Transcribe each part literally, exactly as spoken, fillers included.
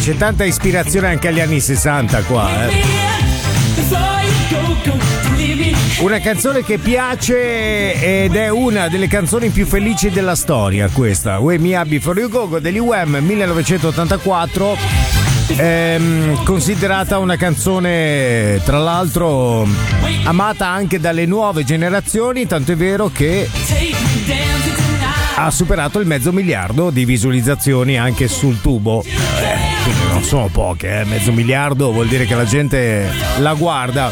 c'è tanta ispirazione anche agli anni sessanta qua, eh. Una canzone che piace ed è una delle canzoni più felici della storia, questa Wake Me Up Before You Go degli Wham, millenovecentottantaquattro, ehm, considerata una canzone tra l'altro amata anche dalle nuove generazioni, tanto è vero che ha superato il mezzo miliardo di visualizzazioni anche sul tubo. Eh, quindi non sono poche, eh? Mezzo miliardo vuol dire che la gente la guarda.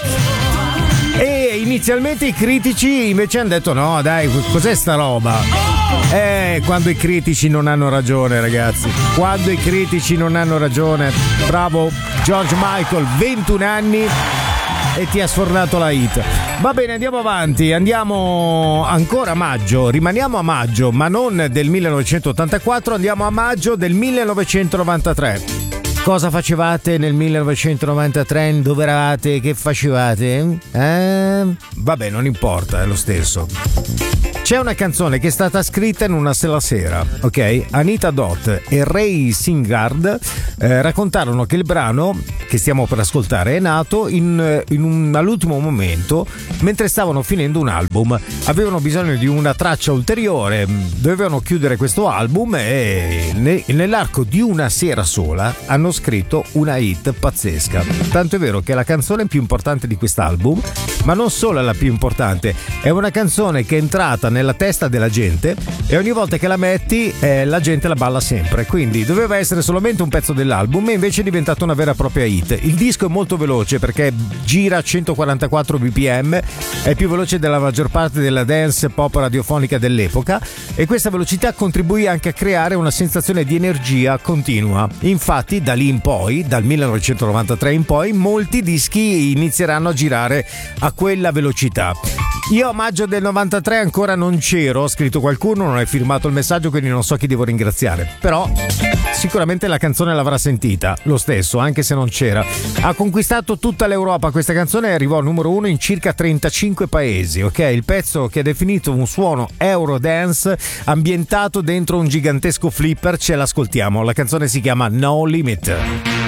E inizialmente i critici invece hanno detto no dai, cos'è sta roba? Eh, quando i critici non hanno ragione, ragazzi, quando i critici non hanno ragione. Bravo George Michael, ventuno anni e ti ha sfornato la hit. Va bene, andiamo avanti, andiamo ancora a maggio, rimaniamo a maggio, ma non del millenovecentottantaquattro, andiamo a maggio del millenovecentonovantatré. Cosa facevate nel millenovecentonovantatré? Dove eravate? Che facevate? Eh? Vabbè, non importa, è lo stesso. C'è una canzone che è stata scritta in una sola sera, ok? Anita Dot e Ray Singard eh, raccontarono che il brano che stiamo per ascoltare è nato in, in un, all'ultimo momento, mentre stavano finendo un album. Avevano bisogno di una traccia ulteriore, dovevano chiudere questo album e ne, nell'arco di una sera sola hanno scritto una hit pazzesca. Tanto è vero che è la canzone più importante di quest'album, ma non solo è la più importante, è una canzone che è entrata nella testa della gente e ogni volta che la metti eh, la gente la balla sempre, quindi doveva essere solamente un pezzo dell'album e invece è diventata una vera e propria hit. Il disco è molto veloce perché gira a centoquarantaquattro bpm, è più veloce della maggior parte della dance pop radiofonica dell'epoca e questa velocità contribuì anche a creare una sensazione di energia continua. Infatti da lì in poi, dal millenovecentonovantatré in poi, molti dischi inizieranno a girare a quella velocità. Io a maggio del novantatré ancora non c'ero, ho scritto qualcuno, non hai firmato il messaggio, quindi non so chi devo ringraziare, però sicuramente la canzone l'avrà sentita lo stesso, anche se non c'era. Ha conquistato tutta l'Europa questa canzone e arrivò al numero uno in circa trentacinque paesi, ok? Il pezzo, che è definito un suono Eurodance ambientato dentro un gigantesco flipper, ce l'ascoltiamo. La canzone si chiama No Limit.